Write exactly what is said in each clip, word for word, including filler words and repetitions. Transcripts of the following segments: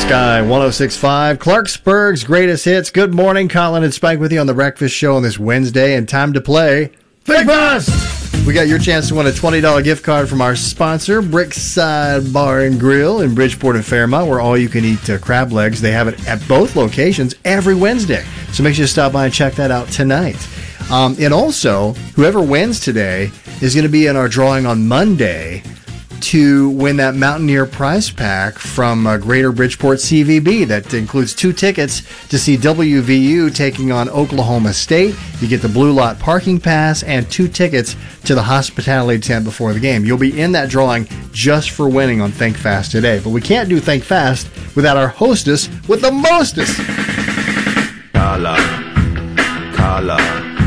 Sky one oh six point five, Clarksburg's greatest hits. Good morning, Colin and Spike with you on The Breakfast Show on this Wednesday, and time to play Think Fast! We got your chance to win a twenty dollars gift card from our sponsor, Brickside Bar and Grill in Bridgeport and Fairmont, where all you can eat uh, crab legs. They have it at both locations every Wednesday. So make sure you stop by and check that out tonight. Um, and also, whoever wins today is going to be in our drawing on Monday to win that Mountaineer prize pack from uh, Greater Bridgeport C V B. That includes two tickets to see W V U taking on Oklahoma State. You get the Blue Lot parking pass and two tickets to the hospitality tent before the game. You'll be in that drawing just for winning on Think Fast today. But we can't do Think Fast without our hostess with the mostest. Carla, Carla,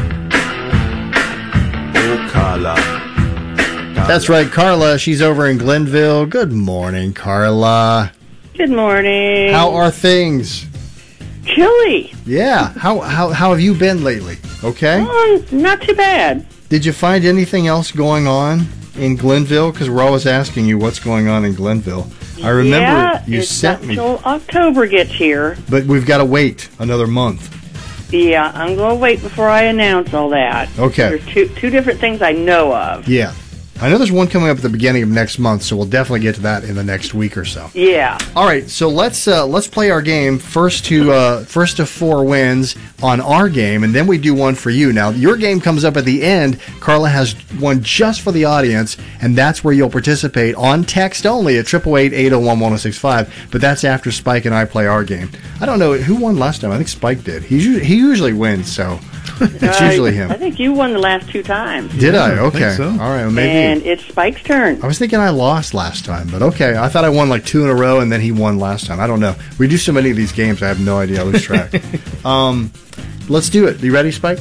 oh Carla. That's right, Carla. She's over in Glenville. Good morning, Carla. Good morning. How are things? Chilly. Yeah. How how how have you been lately? Okay. Oh, not too bad. Did you find anything else going on in Glenville? Because we're always asking you what's going on in Glenville. I remember yeah, you it's sent not me. Till October gets here. But we've got to wait another month. Yeah, I'm going to wait before I announce all that. Okay. There's two two different things I know of. Yeah. I know there's one coming up at the beginning of next month, so we'll definitely get to that in the next week or so. Yeah. All right, so let's uh, let's play our game. First to uh, first to four wins on our game, and then we do one for you. Now, your game comes up at the end. Carla has one just for the audience, and that's where you'll participate on text only at eight eight eight, eight oh one, one oh six five. But that's after Spike and I play our game. I don't know who won last time. I think Spike did. He usually, he usually wins, so it's Uh, usually him. I think you won the last two times. Did Yeah, I? I Okay. think so. All right. Well, maybe. And it's Spike's turn. I was thinking I lost last time, but okay. I thought I won like two in a row, and then he won last time. I don't know. We do so many of these games, I have no idea. I lose track. um, let's do it. You ready, Spike?